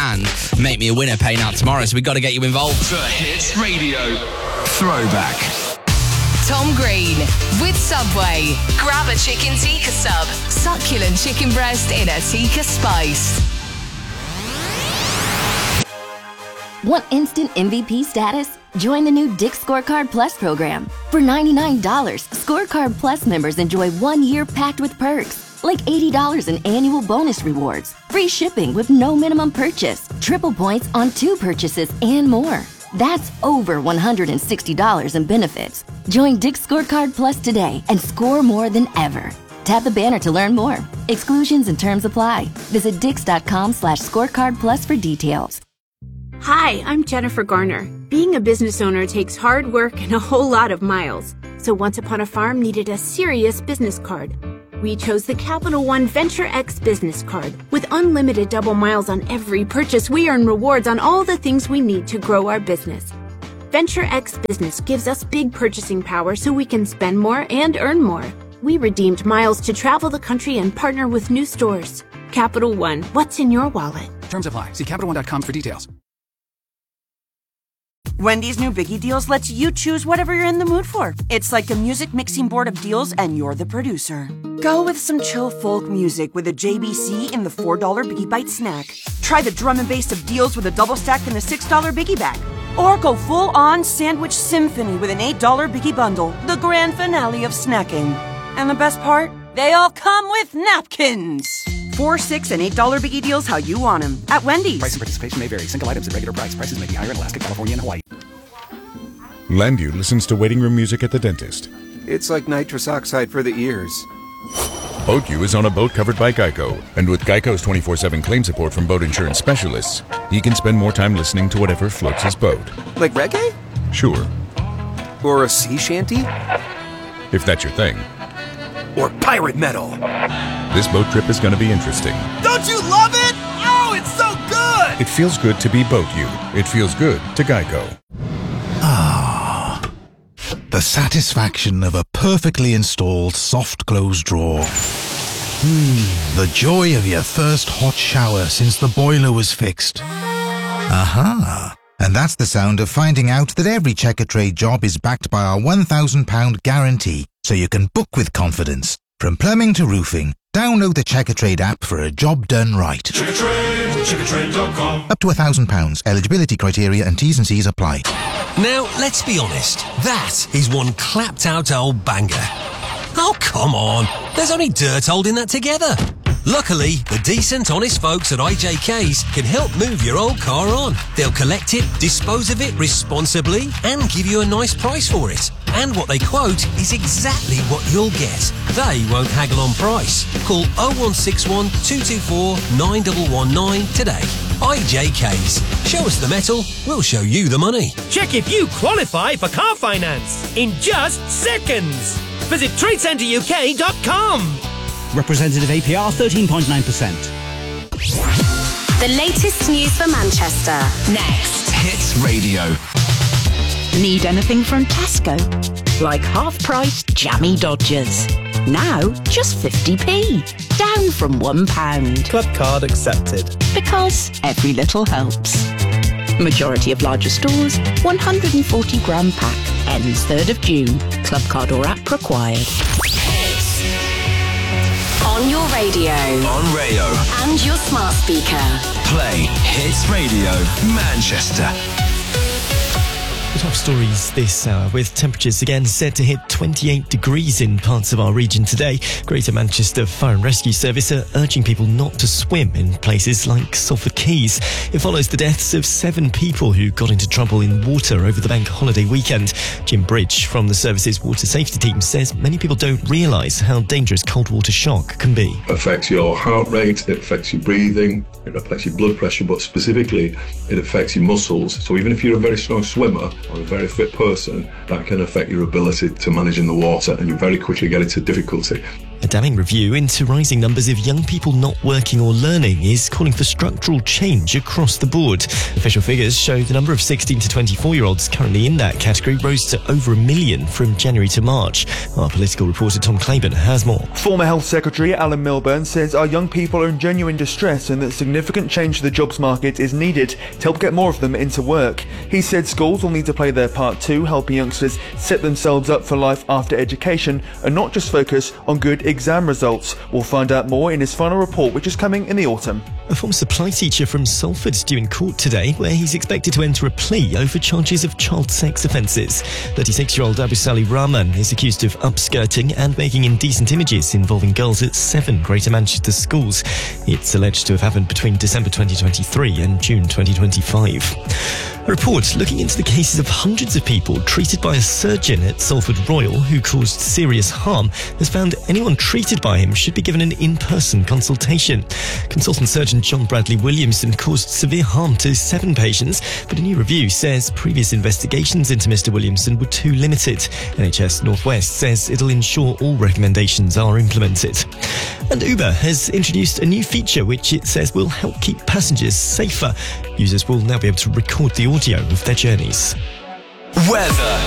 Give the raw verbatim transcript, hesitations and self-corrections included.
and Make Me a Winner paying out tomorrow, so we've got to get you involved. The Hits Radio Throwback. Tom Green with Subway. Grab a chicken tikka sub. Succulent chicken breast in a tikka spice. Want instant M V P status? Join the new Dick's Scorecard Plus program. For ninety-nine dollars, Scorecard Plus members enjoy one year packed with perks, like eighty dollars in annual bonus rewards, free shipping with no minimum purchase, triple points on two purchases, and more. That's over one hundred sixty dollars in benefits. Join Dick's Scorecard Plus today and score more than ever. Tap the banner to learn more. Exclusions and terms apply. Visit dix.com slash scorecard plus for details. Hi, I'm Jennifer Garner. Being a business owner takes hard work and a whole lot of miles. So Once Upon a Farm needed a serious business card. We chose the Capital One Venture X business card. With unlimited double miles on every purchase, we earn rewards on all the things we need to grow our business. Venture X Business gives us big purchasing power so we can spend more and earn more. We redeemed miles to travel the country and partner with new stores. Capital One, what's in your wallet? Terms apply. See Capital One dot com for details. Wendy's new Biggie Deals lets you choose whatever you're in the mood for. It's like a music mixing board of deals, and you're the producer. Go with some chill folk music with a J B C in the four dollar Biggie Bite snack. Try the drum and bass of deals with a double stack in the six dollar Biggie Bag. Or go full-on sandwich symphony with an eight dollar Biggie Bundle, the grand finale of snacking. And the best part? They all come with napkins. Four, six, and eight dollar Biggie Deals how you want them at Wendy's. Price and participation may vary. Single items at regular price. Prices may be higher in Alaska, California, and Hawaii. Landu listens to waiting room music at the dentist. It's like nitrous oxide for the ears. Boat U is on a boat covered by Geico, and with Geico's twenty-four seven claim support from boat insurance specialists, he can spend more time listening to whatever floats his boat. Like reggae? Sure. Or a sea shanty? If that's your thing. Or pirate metal. This boat trip is going to be interesting. Don't you love it? Oh, it's so good! It feels good to be Boat U. It feels good to Geico. Ah, the satisfaction of a perfectly installed soft close drawer. Hmm, the joy of your first hot shower since the boiler was fixed. Aha! And that's the sound of finding out that every Checkatrade job is backed by our one thousand pound guarantee, so you can book with confidence. From plumbing to roofing, download the Checkatrade app for a job done right. Checkatrade, checkatrade dot com. Up to one thousand pounds. Eligibility criteria and T's and C's apply. Now, let's be honest. That is one clapped-out old banger. Oh, come on. There's only dirt holding that together. Luckily, the decent, honest folks at I J K's can help move your old car on. They'll collect it, dispose of it responsibly, and give you a nice price for it. And what they quote is exactly what you'll get. They won't haggle on price. Call oh one six one, two two four, nine one one nine today. I J K's. Show us the metal, we'll show you the money. Check if you qualify for car finance in just seconds. Visit trade centre U K dot com. Representative A P R thirteen point nine percent. The latest news for Manchester. Next. Hits Radio. Need anything from Tesco? Like half-price jammy Dodgers. Now, just fifty p. Down from one pound. Club card accepted. Because every little helps. Majority of larger stores, one hundred forty gram pack. Ends third of June. Club card or app required. On your radio. On Rayo. And your smart speaker. Play Hits Radio Manchester. The top stories this hour, with temperatures again set to hit twenty-eight degrees in parts of our region today. Greater Manchester Fire and Rescue Service are urging people not to swim in places like Salford Quays. It follows the deaths of seven people who got into trouble in water over the bank holiday weekend. Jim Bridge from the service's water safety team says many people don't realise how dangerous cold water shock can be. It affects your heart rate, it affects your breathing, it affects your blood pressure, but specifically it affects your muscles. So even if you're a very strong swimmer or a very fit person, that can affect your ability to manage in the water, and you very quickly get into difficulty. A damning review into rising numbers of young people not working or learning is calling for structural change across the board. Official figures show the number of sixteen to twenty-four-year-olds currently in that category rose to over a million from January to March. Our political reporter Tom Claiborne has more. Former Health Secretary Alan Milburn says our young people are in genuine distress and that significant change to the jobs market is needed to help get more of them into work. He said schools will need to play their part too, helping youngsters set themselves up for life after education and not just focus on good exam results. We'll find out more in his final report, which is coming in the autumn. A former supply teacher from Salford is due in court today, where he's expected to enter a plea over charges of child sex offences. thirty-six-year-old Abu Sali Rahman is accused of upskirting and making indecent images involving girls at seven Greater Manchester schools. It's alleged to have happened between December twenty twenty-three and June twenty twenty-five. A report looking into the cases of hundreds of people treated by a surgeon at Salford Royal who caused serious harm has found anyone treated by him should be given an in-person consultation. Consultant surgeon John Bradley Williamson caused severe harm to seven patients, but a new review says previous investigations into Mr Williamson were too limited. N H S North West says it'll ensure all recommendations are implemented. And Uber has introduced a new feature which it says will help keep passengers safer. Users will now be able to record the audio of their journeys. Weather.